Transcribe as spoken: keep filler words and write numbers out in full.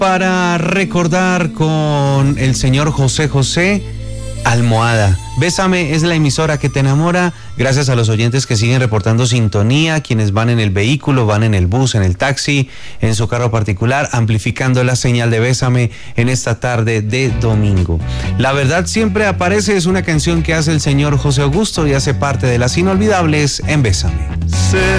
para recordar con el señor José José, Almohada. Bésame es la emisora que te enamora. Gracias a los oyentes que siguen reportando sintonía, quienes van en el vehículo, van en el bus, en el taxi, en su carro particular, amplificando la señal de Bésame en esta tarde de domingo. La verdad siempre aparece es una canción que hace el señor José Augusto y hace parte de las inolvidables en Bésame. Sé